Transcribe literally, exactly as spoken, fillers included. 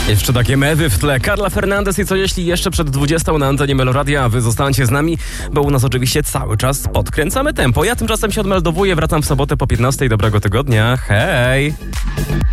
Jeszcze takie mewy w tle. Carla Fernandez i co jeśli jeszcze przed dwudziestą na antenie Meloradia, a wy zostańcie z nami, bo u nas oczywiście cały czas podkręcamy tempo. Ja tymczasem się odmeldowuję, wracam w sobotę po piętnastej. Dobrego tygodnia. Hej!